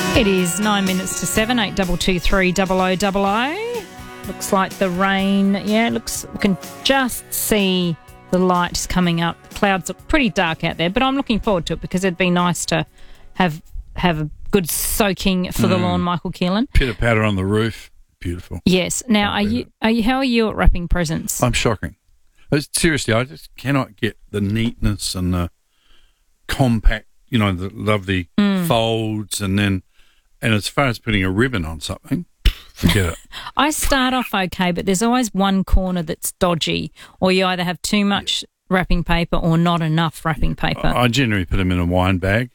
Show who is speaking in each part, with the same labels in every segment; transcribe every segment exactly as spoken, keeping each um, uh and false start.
Speaker 1: It is nine minutes to seven, eight double two three double o double o. Looks like the rain, yeah, it looks, we can just see the light is coming up. Clouds look pretty dark out there, but I'm looking forward to it because it'd be nice to have have a good soaking for mm. the lawn, Michael Keelan.
Speaker 2: Pitter patter on the roof, beautiful.
Speaker 1: Yes. Now, are you, are you? How are you at wrapping presents?
Speaker 2: I'm shocking. Seriously, I just cannot get the neatness and the compact, you know, the lovely mm. folds, and then, and as far as putting a ribbon on something, forget it.
Speaker 1: I start off okay, but there's always one corner that's dodgy, or you either have too much yeah. wrapping paper or not enough wrapping paper.
Speaker 2: I, I generally put them in a wine bag.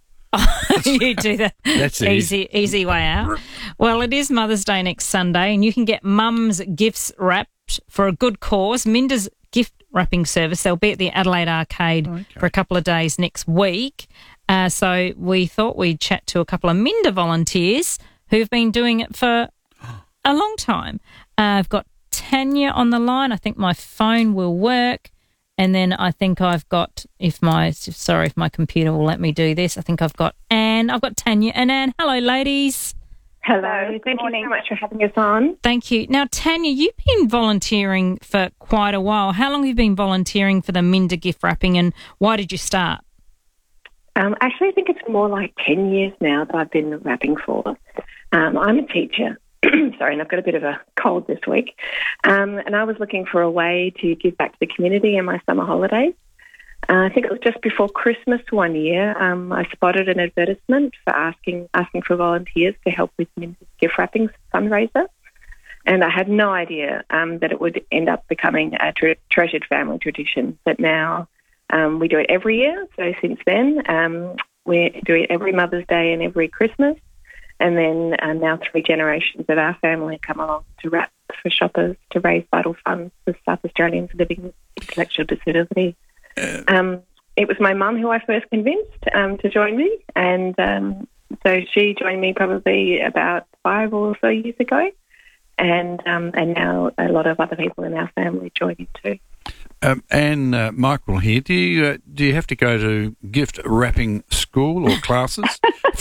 Speaker 1: You do that.
Speaker 2: That's
Speaker 1: easy,
Speaker 2: easy,
Speaker 1: easy way out. Well, it is Mother's Day next Sunday, and you can get Mum's Gifts wrapped for a good cause. Minda's gift wrapping service. They'll be at the Adelaide Arcade okay. for a couple of days next week. Uh, so we thought we'd chat to a couple of Minda volunteers who've been doing it for a long time. Uh, I've got Tanya on the line. I think my phone will work. And then I think I've got, if my, sorry, if my computer will let me do this, I think I've got Anne. I've got Tanya and Anne. Hello, ladies.
Speaker 3: Hello. Thank you so much for having us on.
Speaker 1: Thank you. Now, Tanya, you've been volunteering for quite a while. How long have you been volunteering for the Minda gift wrapping, and why did you start?
Speaker 3: Um, actually, I think it's more like ten years now that I've been wrapping for. Um, I'm a teacher. Sorry, and I've got a bit of a cold this week. Um, and I was looking for a way to give back to the community in my summer holidays. Uh, I think it was just before Christmas one year. Um, I spotted an advertisement for asking asking for volunteers to help with Minda's gift wrapping fundraiser. And I had no idea um, that it would end up becoming a tre- treasured family tradition. But now um, we do it every year. So since then, um, we do it every Mother's Day and every Christmas. And then uh, now three generations of our family come along to wrap for shoppers to raise vital funds for South Australians living with intellectual disability. Um, it was my mum who I first convinced um, to join me, and um, so she joined me probably about five or so years ago, and um, and now a lot of other people in our family join in too.
Speaker 2: Um, and uh, Michael here, do you uh, do you have to go to gift wrapping school or classes?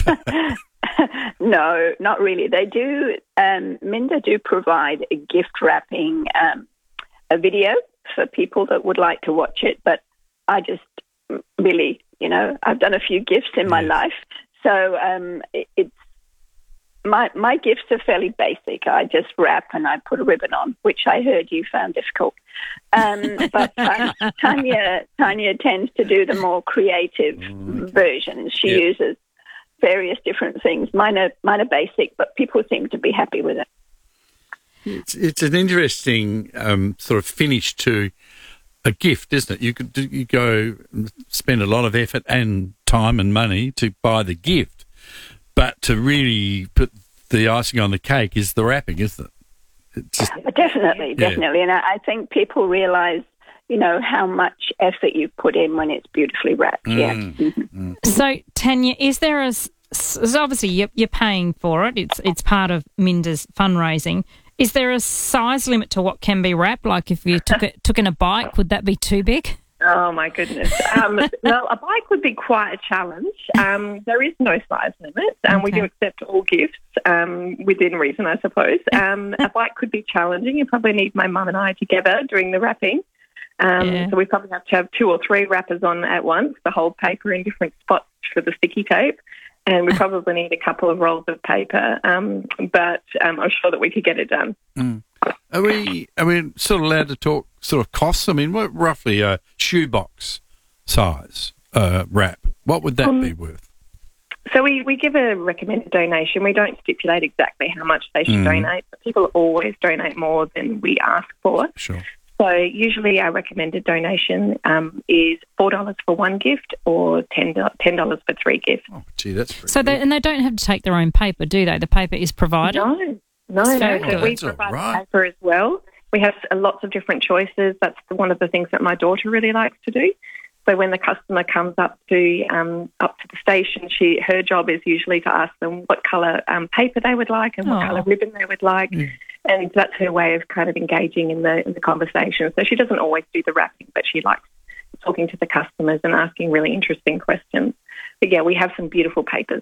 Speaker 4: No, not really. They do, um, Minda do provide a gift wrapping um, a video for people that would like to watch it, but I just really, you know, I've done a few gifts in my yes. life, so um, it, it's, my my gifts are fairly basic. I just wrap and I put a ribbon on, which I heard you found difficult. Um, but uh, Tanya, Tanya tends to do the more creative mm. versions. She yep. uses various different things. Mine are, mine are basic, but people seem to be happy with it.
Speaker 2: It's, it's an interesting um, sort of finish to a gift, isn't it? You could you go spend a lot of effort and time and money to buy the gift, but to really put the icing on the cake is the wrapping, isn't it? It's just,
Speaker 4: definitely,
Speaker 2: yeah.
Speaker 4: definitely. And I, I think people realise, you know, how much effort you put in when it's beautifully wrapped.
Speaker 2: Mm,
Speaker 4: yeah.
Speaker 2: mm.
Speaker 1: So, Tanya, is there a, so obviously you're, you're paying for it. It's it's part of Minda's fundraising. Is there a size limit to what can be wrapped? Like if you took it, took in a bike, would that be too big?
Speaker 3: Oh, my goodness. Um, well, a bike would be quite a challenge. Um, there is no size limit. Um, okay. We do accept all gifts um, within reason, I suppose. Um, a bike could be challenging. You probably need my mum and I together doing the wrapping. Um, yeah. So we probably have to have two or three wrappers on at once, the whole paper in different spots for the sticky tape. And we probably need a couple of rolls of paper, um, but um, I'm sure that we could get it done.
Speaker 2: Mm. Are we are we sort of allowed to talk sort of costs? I mean, what roughly a shoebox size uh, wrap, what would that um, be worth?
Speaker 3: So we, we give a recommended donation. We don't stipulate exactly how much they should mm. donate, but people always donate more than we ask for.
Speaker 2: Sure.
Speaker 3: So usually our recommended donation um, is four dollars for one gift or ten dollars for three gifts.
Speaker 2: Oh, gee, that's pretty
Speaker 1: So they, and they don't have to take their own paper, do they? The paper is provided?
Speaker 3: No, no, no.
Speaker 1: So
Speaker 3: so we provide right. paper as well. We have lots of different choices. That's one of the things that my daughter really likes to do. So when the customer comes up to um, up to the station, she her job is usually to ask them what colour um, paper they would like and what oh. colour ribbon they would like. Mm. And that's her way of kind of engaging in the in the conversation. So she doesn't always do the wrapping, but she likes talking to the customers and asking really interesting questions. But yeah, we have some beautiful papers